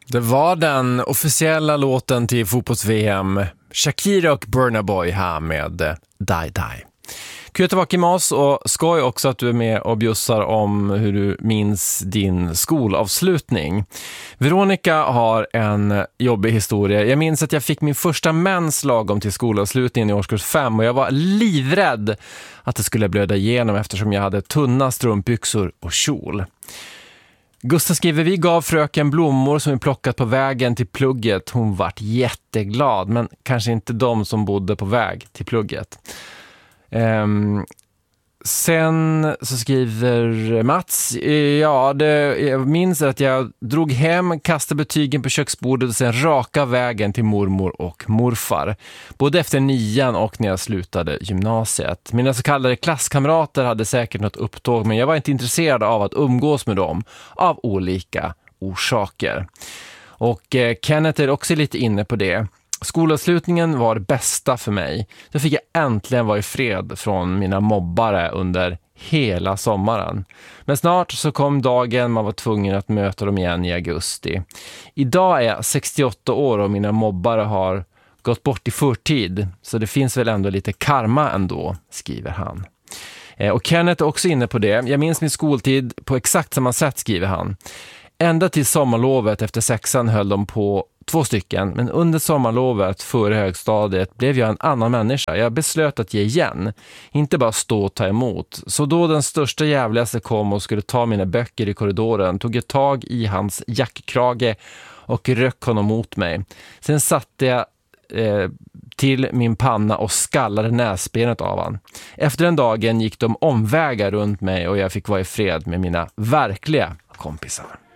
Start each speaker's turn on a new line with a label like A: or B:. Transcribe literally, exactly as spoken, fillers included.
A: Det var den officiella låten till fotbolls-V M. Shakira och Burna Boy här med Die Die. Kul att vara med oss och skoj också att du är med och bjussar om hur du minns din skolavslutning. Veronica har en jobbig historia. Jag minns att jag fick min första mens lagom till skolavslutningen i årskurs fem och jag var livrädd att det skulle blöda igenom eftersom jag hade tunna strumpbyxor och kjol. Gustav skriver, vi gav fröken blommor som vi plockat på vägen till plugget. Hon vart jätteglad, men kanske inte de som bodde på väg till plugget. Um, sen så skriver Mats, ja, det, jag minns att jag drog hem, kastade betygen på köksbordet och sen raka vägen till mormor och morfar. Både efter nian och när jag slutade gymnasiet. Mina så kallade klasskamrater hade säkert något upptåg, men jag var inte intresserad av att umgås med dem av olika orsaker. Och eh, Kenneth är också lite inne på det. Skolavslutningen var det bästa för mig. Då fick jag äntligen vara i fred från mina mobbare under hela sommaren. Men snart så kom dagen man var tvungen att möta dem igen i augusti. Idag är jag sextioåtta år och mina mobbare har gått bort i förtid. Så det finns väl ändå lite karma ändå, skriver han. Och Kenneth är också inne på det. Jag minns min skoltid på exakt samma sätt, skriver han. Ända till sommarlovet efter sexan höll de på två stycken, men under sommarlovet före högstadiet blev jag en annan människa. Jag beslöt att ge igen, inte bara stå och ta emot. Så då den största jävligaste kom och skulle ta mina böcker i korridoren tog jag tag i hans jackkrage och röck honom mot mig. Sen satte jag eh, till min panna och skallade näsbenet av han. Efter den dagen gick de omvägar runt mig och jag fick vara i fred med mina verkliga kompisar.